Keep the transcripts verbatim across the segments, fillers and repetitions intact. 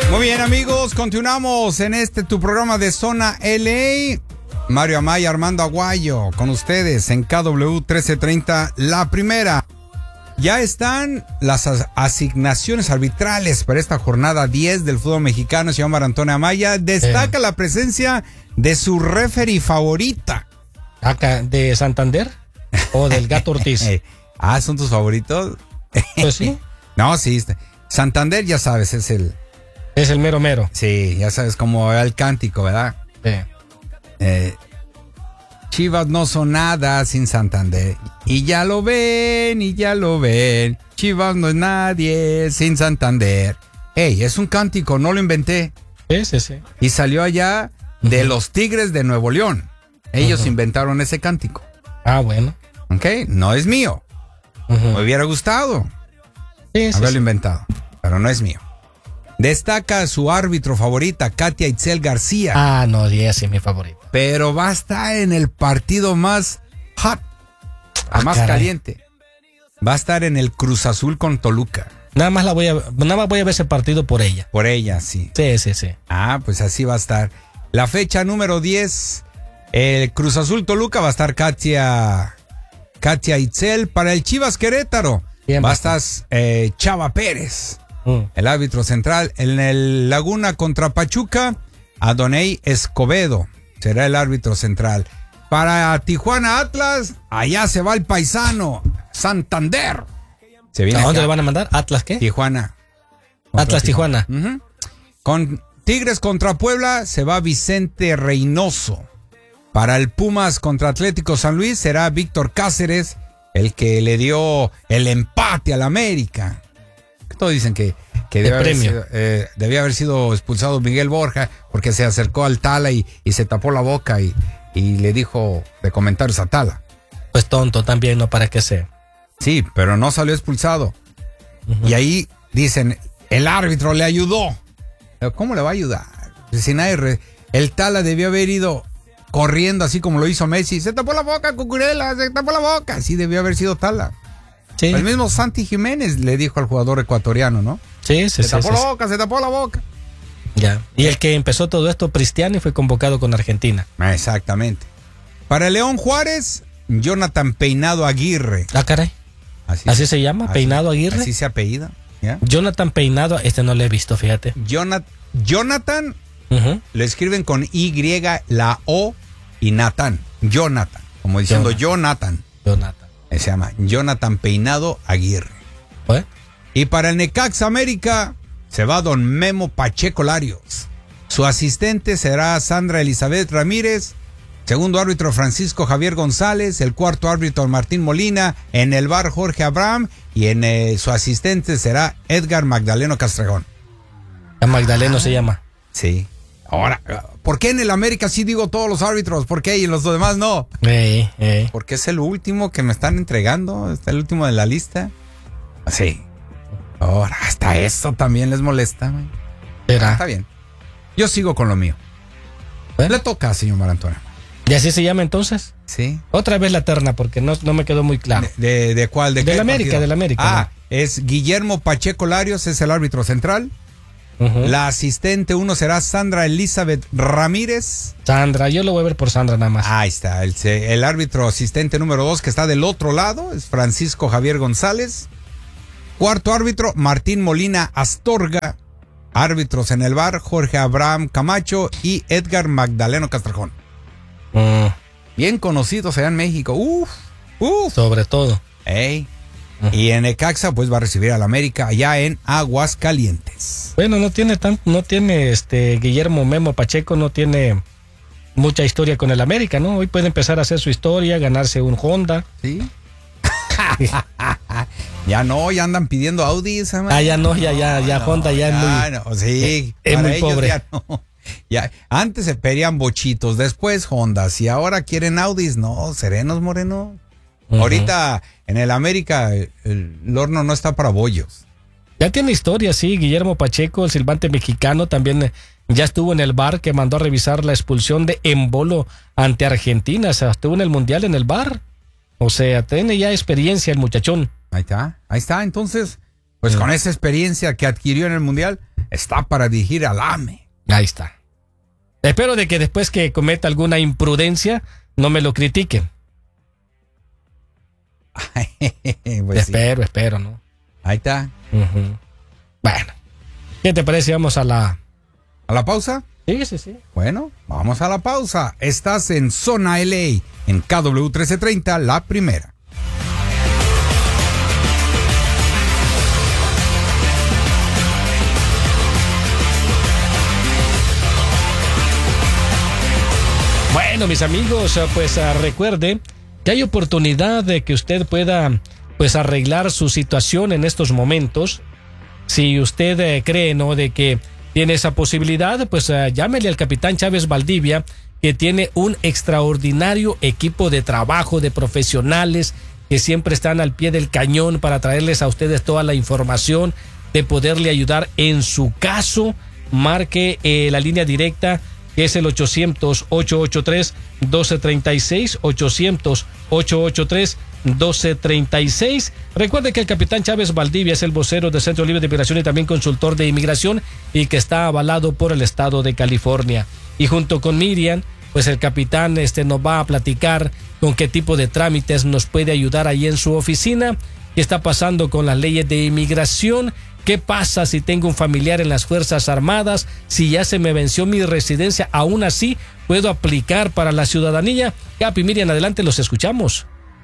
Muy bien, amigos, continuamos en este tu programa de Zona L A. Mario Amaya, Armando Aguayo, con ustedes en K W trece treinta, La Primera. Ya están las as- asignaciones arbitrales para esta jornada diez del fútbol mexicano. Señor Mario Antonio Amaya, destaca eh. la presencia de su referee favorita. ¿Acá de Santander o del Gato Ortiz? Ah, ¿son tus favoritos? Pues sí. No, sí. Santander, ya sabes, es el... Es el mero mero. Sí, ya sabes cómo el cántico, ¿verdad? Sí. Eh, Chivas no son nada sin Santander. Y ya lo ven, y ya lo ven. Chivas no es nadie sin Santander. Ey, es un cántico, no lo inventé. Sí, sí, sí. Y salió allá de uh-huh. los Tigres de Nuevo León. Ellos uh-huh. inventaron ese cántico. Ah, bueno. Ok, no es mío. Uh-huh. Me hubiera gustado sí, sí, haberlo sí. inventado, pero no es mío. Destaca su árbitro favorita, Katia Itzel García. Ah, no, ella sí es mi favorita. Pero va a estar en el partido más hot, ah, más caray. caliente. Va a estar en el Cruz Azul con Toluca. Nada más la voy a, nada más voy a ver ese partido por ella. Por ella, sí. Sí, sí, sí. Ah, pues así va a estar. La fecha número diez, el Cruz Azul Toluca va a estar Katia, Katia Itzel. Para el Chivas Querétaro Bien, va a estar eh, Chava Pérez. Mm. El árbitro central. En el Laguna contra Pachuca, Adonai Escobedo será el árbitro central. Para Tijuana Atlas, allá se va el paisano Santander. ¿Se viene ¿A dónde acá? Le van a mandar? ¿Atlas qué? Tijuana. Atlas Tijuana. Tijuana. Uh-huh. Con Tigres contra Puebla se va Vicente Reynoso. Para el Pumas contra Atlético San Luis será Víctor Cáceres, el que le dio el empate al América. Todos dicen que, que debe haber sido, eh, debía haber sido expulsado Miguel Borja porque se acercó al Tala y, y se tapó la boca y, y le dijo de comentarios a Tala. Pues tonto también, ¿no? Para que sea. Sí, pero no salió expulsado. Uh-huh. Y ahí dicen, el árbitro le ayudó. ¿Cómo le va a ayudar? Si nadie re... El Tala debió haber ido corriendo así como lo hizo Messi. Se tapó la boca, Cucurella, se tapó la boca. Así debió haber sido Tala. Sí. El mismo Santi Jiménez le dijo al jugador ecuatoriano, ¿no? Sí, sí, se sí. tapó sí, la sí. boca, se tapó la boca. Ya. Y el que empezó todo esto, Cristiani, fue convocado con Argentina. Exactamente. Para el León Juárez, Jonathan Peinado Aguirre. Ah, caray. Así, ¿Así se llama? Así, ¿Peinado Aguirre? Así se apellida. ¿Ya? Jonathan Peinado, este no lo he visto, fíjate. Jonat- Jonathan, uh-huh. lo escriben con Y, la O y Nathan. Jonathan, como diciendo Jonathan. Jonathan. Se llama Jonathan Peinado Aguirre. ¿Eh? Y para el Necaxa América se va don Memo Pacheco Larios. Su asistente será Sandra Elizabeth Ramírez. Segundo árbitro Francisco Javier González. El cuarto árbitro Martín Molina. En el bar Jorge Abraham. Y en eh, su asistente será Edgar Magdaleno Castrejón. ¿A Magdaleno ah, se llama? Sí. Ahora, ¿por qué en el América sí digo todos los árbitros? ¿Por qué? Y en los demás no. Ey, ey. Porque es el último que me están entregando. Está el último de la lista. Sí. Ahora, hasta eso también les molesta. ¿Será? Está bien. Yo sigo con lo mío. ¿Eh? Le toca, señor Mario Antonio. ¿Y así se llama entonces? Sí. Otra vez la terna, porque no, no me quedó muy claro. ¿De, de, de cuál? ¿De, de qué la América, partido? de la América. Ah, ¿no? Es Guillermo Pacheco Larios, es el árbitro central. Uh-huh. La asistente uno será Sandra Elizabeth Ramírez. Sandra, yo lo voy a ver por Sandra nada más. Ahí está, el, el árbitro asistente número dos que está del otro lado es Francisco Javier González. Cuarto árbitro, Martín Molina Astorga. Árbitros en el bar, Jorge Abraham Camacho y Edgar Magdaleno Castrejón. Mm. Bien conocidos allá en México. Uf, uf. Sobre todo. Ey. Y en Necaxa pues va a recibir al América allá en Aguascalientes. Bueno, no tiene tan, no tiene este Guillermo Memo Pacheco, no tiene mucha historia con el América, ¿no? Hoy puede empezar a hacer su historia, ganarse un Honda. Sí. Ya no, ya andan pidiendo Audi. Ah, ya no, ya, ya, ya no, Honda ya, ya es muy. No, sí, es muy pobre. Ya no. Ya, antes se pedían bochitos, después Hondas y ahora quieren Audis. No, serenos, Moreno. Uh-huh. Ahorita en el América el, el horno no está para bollos. Ya tiene historia, sí. Guillermo Pacheco, el silbante mexicano, también ya estuvo en el V A R que mandó a revisar la expulsión de Embolo ante Argentina. O sea, estuvo en el Mundial en el V A R. O sea, tiene ya experiencia el muchachón. Ahí está, ahí está. Entonces, Pues Sí. con esa experiencia que adquirió en el Mundial, está para dirigir al A M E. Ahí está. Espero de que después que cometa alguna imprudencia, no me lo critiquen. Pues sí. espero, espero, ¿no? Ahí está. Uh-huh. Bueno, ¿qué te parece? Vamos a la... ¿A la pausa? Sí, sí, sí. Bueno, vamos a la pausa. Estás en Zona L A, en K W trece treinta, La Primera. Bueno, mis amigos, pues uh, recuerde que hay oportunidad de que usted pueda pues arreglar su situación en estos momentos. Si usted eh, cree, ¿no?, de que tiene esa posibilidad, pues uh, llámele al capitán Chávez Valdivia, que tiene un extraordinario equipo de trabajo de profesionales que siempre están al pie del cañón para traerles a ustedes toda la información de poderle ayudar en su caso. Marque eh, la línea directa, que es el ochocientos, ochocientos ochenta y tres, doce treinta y seis, ochocientos, ochocientos ochenta y tres, doce treinta y seis. Recuerde que el capitán Chávez Valdivia es el vocero del Centro Libre de Migración y también consultor de inmigración, y que está avalado por el estado de California. Y junto con Miriam, pues el capitán este nos va a platicar con qué tipo de trámites nos puede ayudar ahí en su oficina, qué está pasando con las leyes de inmigración. ¿Qué pasa si tengo un familiar en las Fuerzas Armadas? Si ya se me venció mi residencia, aún así puedo aplicar para la ciudadanía. Capi, Miriam, adelante, los escuchamos.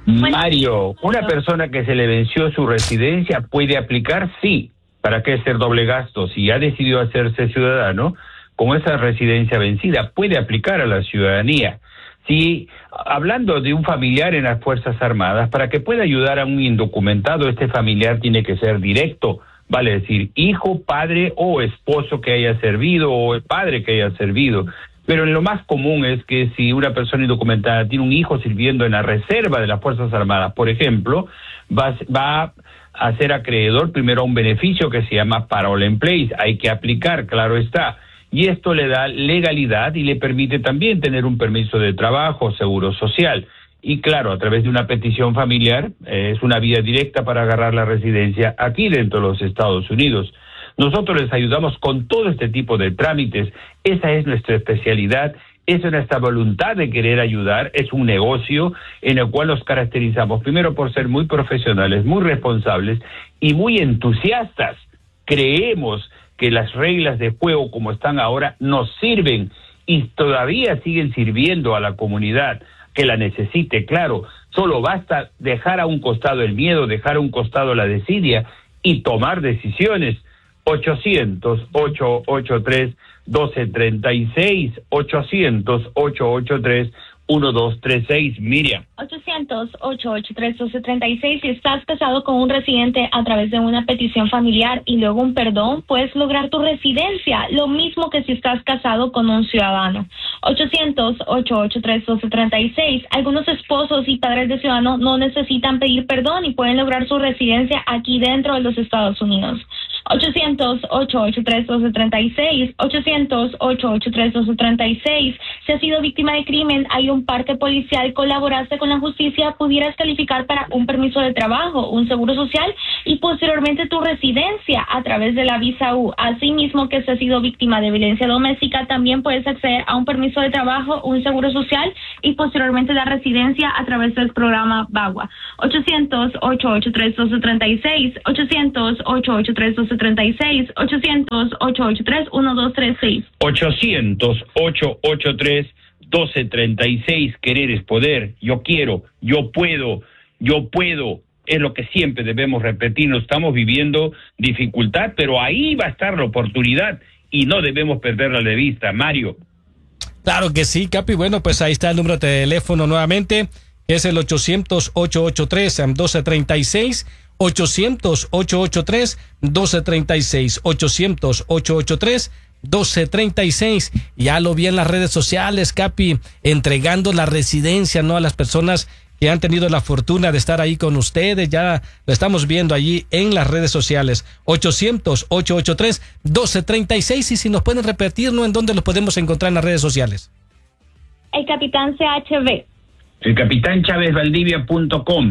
Mario, una persona que se le venció su residencia puede aplicar, sí. ¿Para qué hacer doble gasto? Si ha decidido hacerse ciudadano con esa residencia vencida, puede aplicar a la ciudadanía. Si, hablando de un familiar en las Fuerzas Armadas, para que pueda ayudar a un indocumentado, este familiar tiene que ser directo. Vale decir, hijo, padre o esposo que haya servido o padre que haya servido. Pero lo más común es que si una persona indocumentada tiene un hijo sirviendo en la reserva de las Fuerzas Armadas, por ejemplo, va, va a ser acreedor primero a un beneficio que se llama Parole in Place. Hay que aplicar, claro está. Y esto le da legalidad y le permite también tener un permiso de trabajo, seguro social. Y claro, a través de una petición familiar, eh, es una vía directa para agarrar la residencia aquí dentro de los Estados Unidos. Nosotros les ayudamos con todo este tipo de trámites. Esa es nuestra especialidad, esa es nuestra voluntad de querer ayudar. Es un negocio en el cual nos caracterizamos primero por ser muy profesionales, muy responsables y muy entusiastas. Creemos que las reglas de juego como están ahora nos sirven y todavía siguen sirviendo a la comunidad que la necesite. Claro, solo basta dejar a un costado el miedo, dejar a un costado la desidia y tomar decisiones. ochocientos, ochocientos ochenta y tres, doce treinta y seis, ochocientos, ochocientos ochenta y tres, doce treinta y seis, Miriam. ochocientos, ochocientos ochenta y tres, doce treinta y seis. Si estás casado con un residente a través de una petición familiar y luego un perdón, puedes lograr tu residencia, lo mismo que si estás casado con un ciudadano. ochocientos, ochocientos ochenta y tres, doce treinta y seis. Algunos esposos y padres de ciudadanos no necesitan pedir perdón y pueden lograr su residencia aquí dentro de los Estados Unidos. ochocientos, ochocientos ochenta y tres, doce treinta y seis, ochocientos, ochocientos ochenta y tres, doce treinta y seis. Si has sido víctima de crimen, hay un parte policial, colaboraste con la justicia, pudieras calificar para un permiso de trabajo, un seguro social y posteriormente tu residencia a través de la visa U. Asimismo, que si has sido víctima de violencia doméstica, también puedes acceder a un permiso de trabajo, un seguro social y posteriormente la residencia a través del programa BAGUA. ochocientos, ochocientos ochenta y tres, doce treinta y seis, ochocientos, ochocientos ochenta y tres, doce treinta y seis, ochocientos, ochocientos ochenta y tres, doce treinta y seis. ochocientos, ochocientos ochenta y tres, doce treinta y seis. Querer es poder. Yo quiero, yo puedo, yo puedo. Es lo que siempre debemos repetir. No estamos viviendo dificultad, pero ahí va a estar la oportunidad y no debemos perderla de vista. Mario. Claro que sí, Capi. Bueno, pues ahí está el número de teléfono nuevamente, que es el ochocientos, ochocientos ochenta y tres, doce treinta y seis. ochocientos, ochocientos ochenta y tres, doce treinta y seis. ochocientos, ochocientos ochenta y tres, doce treinta y seis. Ya lo vi en las redes sociales, Capi, entregando la residencia, ¿no?, a las personas que han tenido la fortuna de estar ahí con ustedes. Ya lo estamos viendo allí en las redes sociales. ochocientos, ochocientos ochenta y tres, doce treinta y seis. Y si nos pueden repetir, ¿no?, en dónde los podemos encontrar en las redes sociales. El capitán C H V. El capitán chávez valdivia punto com.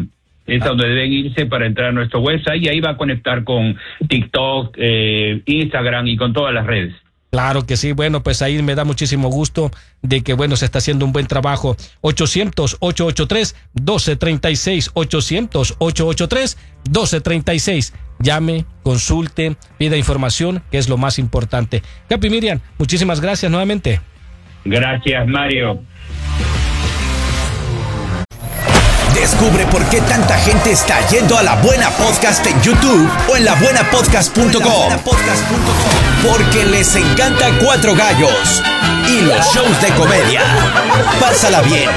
es a donde deben irse para entrar a nuestro website y ahí va a conectar con TikTok, eh, Instagram y con todas las redes. Claro que sí, bueno, pues ahí me da muchísimo gusto de que, bueno, se está haciendo un buen trabajo. ochocientos, ochocientos ochenta y tres, doce treinta y seis, ochocientos, ochocientos ochenta y tres, doce treinta y seis. Llame, consulte, pida información, que es lo más importante. Capi Miriam, muchísimas gracias nuevamente. Gracias, Mario. Descubre por qué tanta gente está yendo a La Buena Podcast en YouTube o en la buena podcast punto com. Porque les encanta Cuatro Gallos y los shows de comedia. Pásala bien,